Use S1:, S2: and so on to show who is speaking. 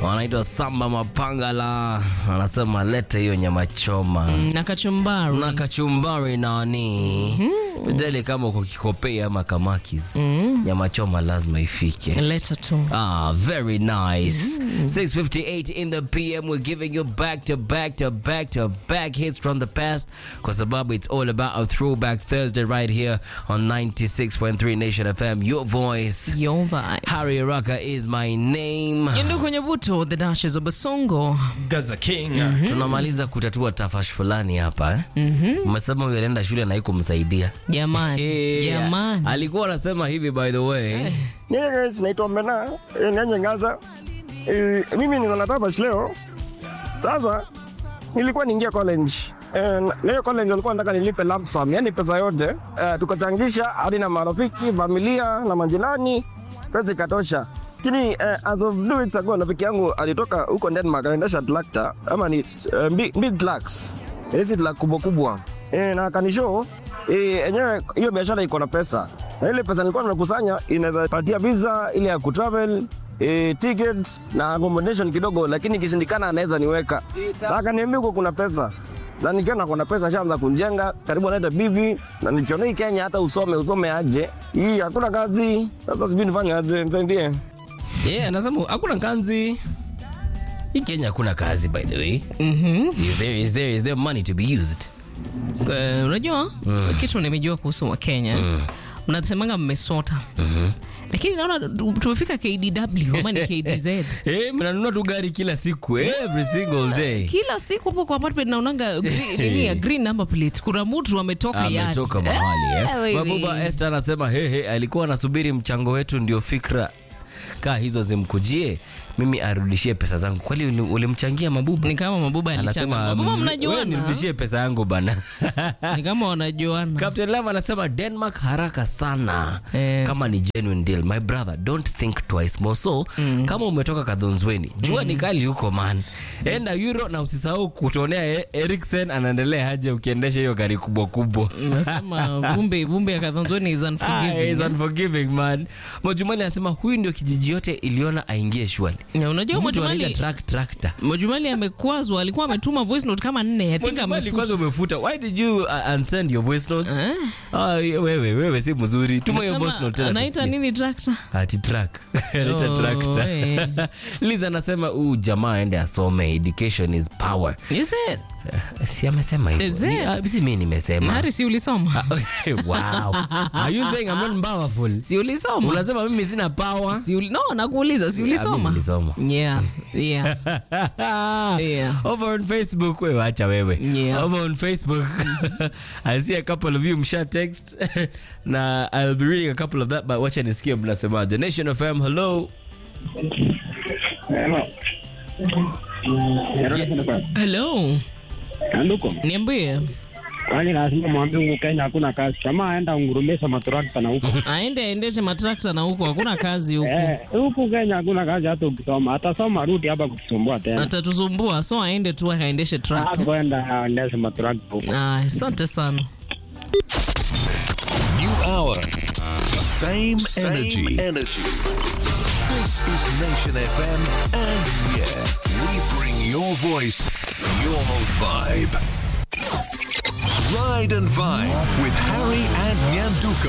S1: wanaitwa Samba Mapangala, anasema leta hiyo nyama choma
S2: na kachumbari
S1: nani. Dele kama uko Kikopei ama Kamakis, nyama choma lazima ifike.
S2: Leta tu.
S1: Very nice. 6:58 in the PM. We're giving you back to back hits from the past, kwa sababu it's all about a throwback Thursday right here on 96.3 Nation FM. Your voice,
S2: your vibe.
S1: Harry Araka is my name.
S2: Yendo kwenye buto, the Dashes of Basongo,
S3: Gaza King.
S1: Tunamaliza kutatua tafash fulani hapa. Umesema huyo alienda shule na haikumsaidia.
S2: Jamani.
S1: Alikuwa anasema hivi, by the way.
S4: Yes, naitwa Mbena, nyenye Gaza. Mimi nina tafash leo. Sasa nilikuwa niingia college. Leo college nilikuwa nataka nilipe lump sum, yani pesa yote. Tukachangisha hadi na marafiki, familia na majirani, pesa ikatosha. Lakini as of 2 weeks ago rafiki yangu alitoka huko Denmark anaendesha tractor ama ni big trucks. Hizi truck kubwa. Na akanishow enyewe hiyo biashara iko na pesa. Na ile pesa nilikuwa nakusanya inaweza patia visa ile ya kutravel, ticket na accommodation kidogo, lakini kishindikana anaweza niweka. Akaniambia huko kuna pesa. Na nikiona kuna pesa shaanza kunjenga, karibu anaita bibi, na nikiona hii Kenya hata usome aje. Hii hakuna kazi. Sasa sijui nifanye aje, nisaidie.
S1: Anasema hakuna kazi. Hii Kenya hakuna kazi, by the way. Is there money to be used?
S2: Unajua kitu nimejua kuhusu wa Kenya. Mnasemanga mmesota. Lakini naona tumefika KDW ama ni KDZ.
S1: Mnanunua tu gari kila siku, every single day.
S2: Kila siku hapo kwa apartment naonanga green number plate. Kuna mtu ametoka yadi.
S1: Ametoka mahali. Mabuba Esther anasema alikuwa anasubiri mchango wetu ndio fikra kaa hizo zimkujie, mimi arudishie pesa zangu. Kwani ulimchangia Mabuba?
S2: Ni kama Mabuba alichanga.
S1: Mabuba mnajuana. Wewe nirudishie pesa yangu bana.
S2: Ni kama wanajuana.
S1: Captain Love anasema Denmark haraka sana. Kama ni genuine deal, my brother, don't think twice more. So kama umetoka Kadhonzweni, jua ni kali huko man. Enda Euro na usisahau kutonea Eriksen anaendelea haje ukiendesha hiyo gari kubwa.
S2: Nasema vumbi ya Kadhonzweni is unforgiving.
S1: Is unforgiving man. Mojumali anasema huyu ndio kijiji yote iliona aingie shwali.
S2: Unajua Mojumali amekwazwa, alikuwa ametuma voice note kama 4. I think
S1: amefuta. Umefuta. Why did you unsend your voice notes? Wewe si mzuri. Tuma your voice note tena.
S2: Anaita nini tractor?
S1: Ati track. Anaita tractor. Liza anasema jamaa aende asome, education is power.
S2: Is it?
S1: Si amesema hivyo. Si mimi nimesema.
S2: Hari si ulisoma.
S1: Wow. Are you saying I'm not powerful?
S2: Si ulisoma.
S1: Unasema mimi sina power?
S2: No, nakuuliza si ulisoma.
S1: Nilisoma.
S2: Yeah.
S1: Over on Facebook, wewe acha wewe.
S2: Yeah.
S1: Over on Facebook, I see a couple of you msha text na I'll be reading a couple of that, but wacha nisikie mnasemaje. Nation of FM, hello.
S2: Hello.
S4: Anduko.
S2: Niambie.
S4: Kwani lazima mwambie huko Kenya hakuna kazi. Kama aenda ungurumesha matrakta na huko.
S2: Aendeshe matrakta na huko hakuna kazi huko.
S4: Huko Kenya hakuna kazi hata ukisoma. Atasoma rudi hapa kutusumbua tena.
S2: Atatusumbua, so aende tu akaendeshe trakta.
S4: Kwenda aendeshe matrakta huko.
S2: Asante sana.
S5: New hour. Same energy. This is Nation FM, and we bring your voice, your vibe. Ride and Vibe with Harry and Nyanduko.